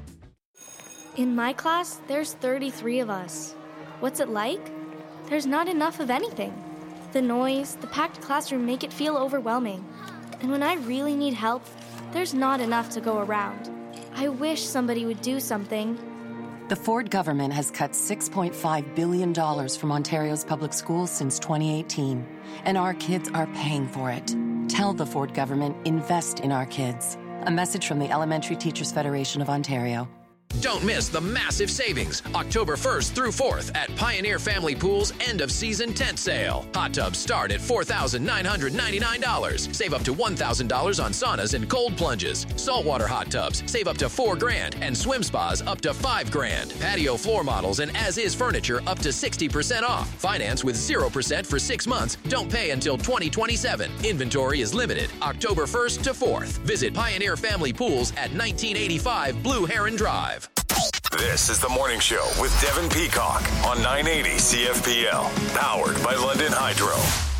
In my class, there's 33 of us. What's it like? There's not enough of anything. The noise, the packed classroom make it feel overwhelming. And when I really need help, there's not enough to go around. I wish somebody would do something. The Ford government has cut $6.5 billion from Ontario's public schools since 2018, and our kids are paying for it. Tell the Ford government, invest in our kids. A message from the Elementary Teachers Federation of Ontario. Don't miss the massive savings October 1st through 4th at Pioneer Family Pool's end-of-season tent sale. Hot tubs start at $4,999. Save up to $1,000 on saunas and cold plunges. Saltwater hot tubs save up to $4,000 and swim spas up to $5,000. Patio floor models and as-is furniture up to 60% off. Finance with 0% for 6 months. Don't pay until 2027. Inventory is limited October 1st to 4th. Visit Pioneer Family Pools at 1985 Blue Heron Drive. This is The Morning Show with Devin Peacock on 980 CFPL, powered by London Hydro.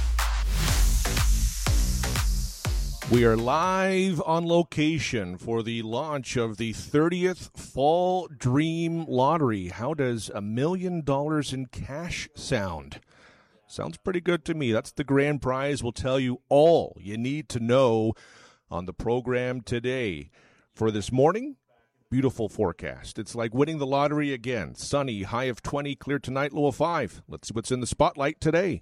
We are live on location for the launch of the 30th Fall Dream Lottery. How does $1 million in cash sound? Sounds pretty good to me. That's the grand prize. We'll tell you all you need to know on the program today. For this morning, beautiful forecast. It's like winning the lottery again. Sunny, high of 20, clear tonight, low of 5. Let's see what's in the spotlight today.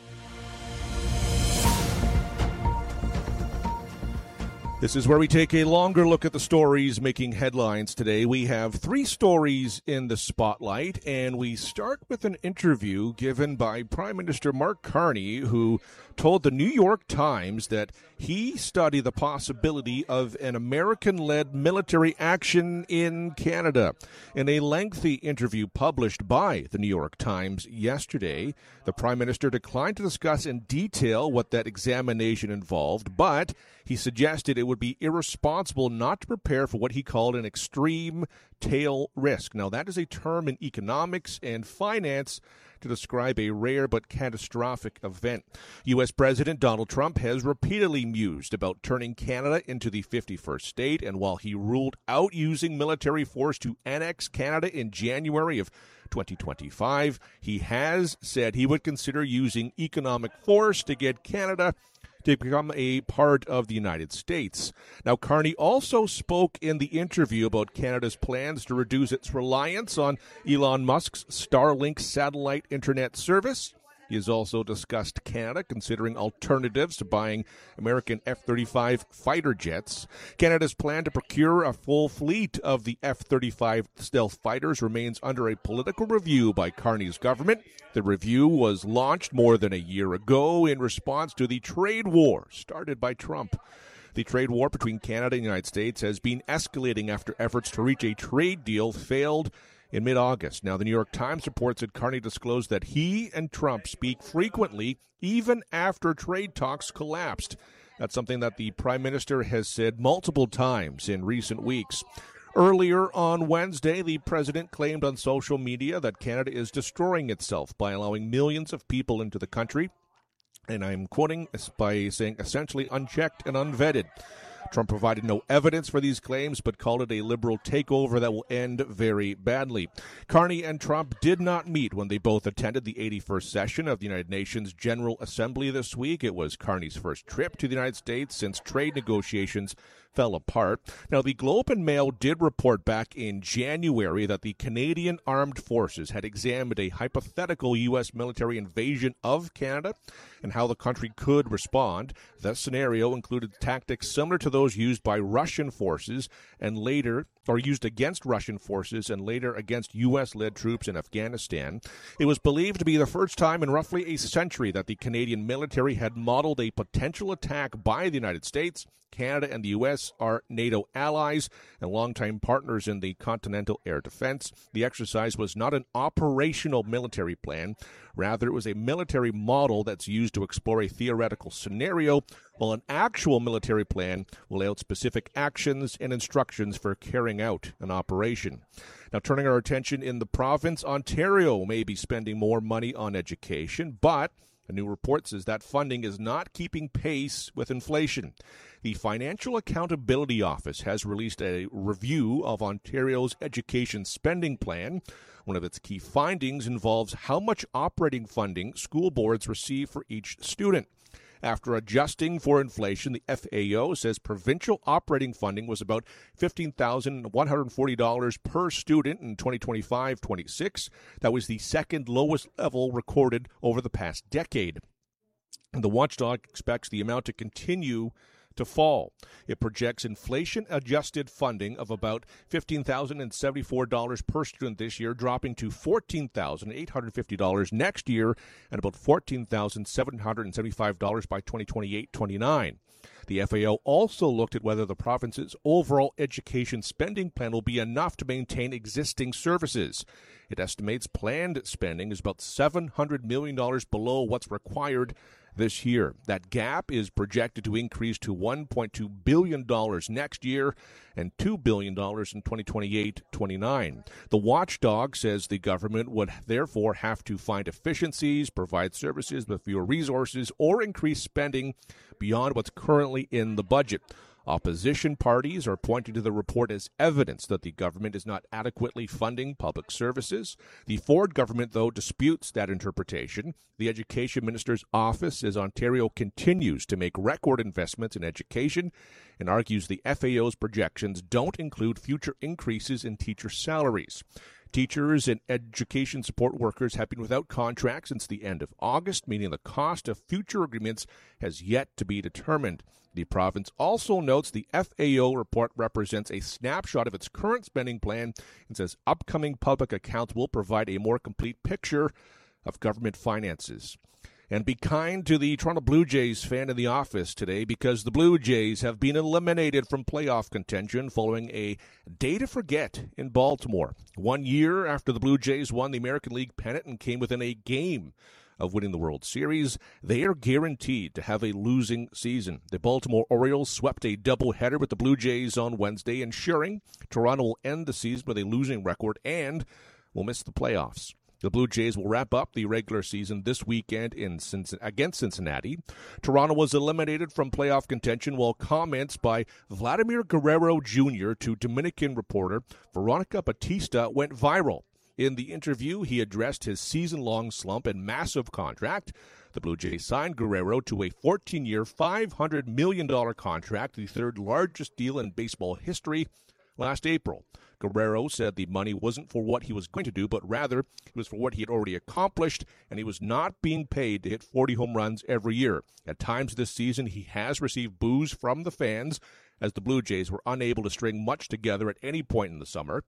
This is where we take a longer look at the stories making headlines today. We have 3 stories in the spotlight, and we start with an interview given by Prime Minister Mark Carney, who told the New York Times that he studied the possibility of an American-led military action in Canada. In a lengthy interview published by the New York Times yesterday, the Prime Minister declined to discuss in detail what that examination involved, but he suggested it would be irresponsible not to prepare for what he called an extreme tail risk. Now, that is a term in economics and finance to describe a rare but catastrophic event. U.S. President Donald Trump has repeatedly mused about turning Canada into the 51st state, and while he ruled out using military force to annex Canada in January of 2025, he has said he would consider using economic force to get Canada to become a part of the United States. Now, Carney also spoke in the interview about Canada's plans to reduce its reliance on Elon Musk's Starlink satellite internet service. He has also discussed Canada considering alternatives to buying American F-35 fighter jets. Canada's plan to procure a full fleet of the F-35 stealth fighters remains under a political review by Carney's government. The review was launched more than a year ago in response to the trade war started by Trump. The trade war between Canada and the United States has been escalating after efforts to reach a trade deal failed in mid-August. Now, the New York Times reports that Carney disclosed that he and Trump speak frequently, even after trade talks collapsed. That's something that the Prime Minister has said multiple times in recent weeks. Earlier on Wednesday, the president claimed on social media that Canada is destroying itself by allowing millions of people into the country, and I'm quoting by saying essentially unchecked and unvetted. Trump provided no evidence for these claims, but called it a liberal takeover that will end very badly. Carney and Trump did not meet when they both attended the 81st session of the United Nations General Assembly this week. It was Carney's first trip to the United States since trade negotiations fell apart. Now, the Globe and Mail did report back in January that the Canadian Armed Forces had examined a hypothetical U.S. military invasion of Canada and how the country could respond. The scenario included tactics similar to those used by Russian forces and later, or used against Russian forces and later against U.S.-led troops in Afghanistan. It was believed to be the first time in roughly a century that the Canadian military had modeled a potential attack by the United States. Canada and the U.S. are NATO allies and longtime partners in the continental air defense. The exercise was not an operational military plan. Rather, it was a military model that's used to explore a theoretical scenario, while an actual military plan will lay out specific actions and instructions for carrying out an operation. Now, turning our attention in the province, Ontario may be spending more money on education, but a new report says that funding is not keeping pace with inflation. The Financial Accountability Office has released a review of Ontario's education spending plan. One of its key findings involves how much operating funding school boards receive for each student. After adjusting for inflation, the FAO says provincial operating funding was about $15,140 per student in 2025-26. That was the second lowest level recorded over the past decade. The watchdog expects the amount to continue to fall. It projects inflation-adjusted funding of about $15,074 per student this year, dropping to $14,850 next year and about $14,775 by 2028-29. The FAO also looked at whether the province's overall education spending plan will be enough to maintain existing services. It estimates planned spending is about $700 million below what's required this year. That gap is projected to increase to $1.2 billion next year and $2 billion in 2028-29. The watchdog says the government would therefore have to find efficiencies, provide services with fewer resources, or increase spending beyond what's currently in the budget. Opposition parties are pointing to the report as evidence that the government is not adequately funding public services. The Ford government, though, disputes that interpretation. The Education Minister's office says Ontario continues to make record investments in education and argues the FAO's projections don't include future increases in teacher salaries. Teachers and education support workers have been without contracts since the end of August, meaning the cost of future agreements has yet to be determined. The province also notes the FAO report represents a snapshot of its current spending plan and says upcoming public accounts will provide a more complete picture of government finances. And be kind to the Toronto Blue Jays fan in the office today, because the Blue Jays have been eliminated from playoff contention following a day to forget in Baltimore. 1 year after the Blue Jays won the American League pennant and came within a game of winning the World Series, they are guaranteed to have a losing season. The Baltimore Orioles swept a doubleheader with the Blue Jays on Wednesday, ensuring Toronto will end the season with a losing record and will miss the playoffs. The Blue Jays will wrap up the regular season this weekend against Cincinnati. Toronto was eliminated from playoff contention, while comments by Vladimir Guerrero Jr. to Dominican reporter Veronica Batista went viral. In the interview, he addressed his season-long slump and massive contract. The Blue Jays signed Guerrero to a 14-year, $500 million contract, the third largest deal in baseball history, last April. Guerrero said the money wasn't for what he was going to do, but rather it was for what he had already accomplished, and he was not being paid to hit 40 home runs every year. At times this season, he has received boos from the fans, as the Blue Jays were unable to string much together at any point in the summer.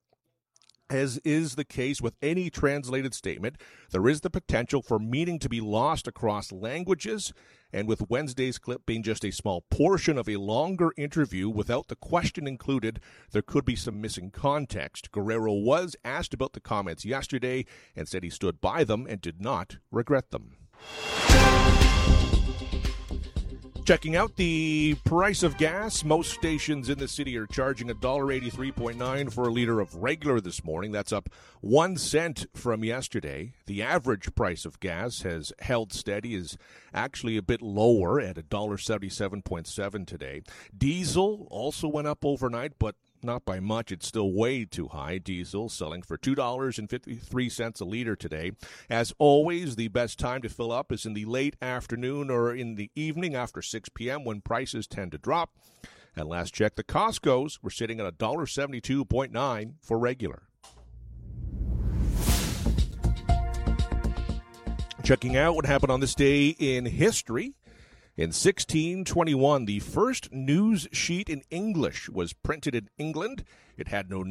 As is the case with any translated statement, there is the potential for meaning to be lost across languages, and with Wednesday's clip being just a small portion of a longer interview without the question included, there could be some missing context. Guerrero was asked about the comments yesterday and said he stood by them and did not regret them. Checking out the price of gas. Most stations in the city are charging $1.83.9 for a liter of regular this morning. That's up 1 cent from yesterday. The average price of gas has held steady, is actually a bit lower at $1.77.7 today. Diesel also went up overnight, but not by much. It's still way too high. Diesel selling for $2.53 a liter today. As always, the best time to fill up is in the late afternoon or in the evening after 6 p.m. when prices tend to drop. And last check, the Costco's were sitting at $1.72.9 for regular. Checking out what happened on this day in history. In 1621, the first news sheet in English was printed in England. It had no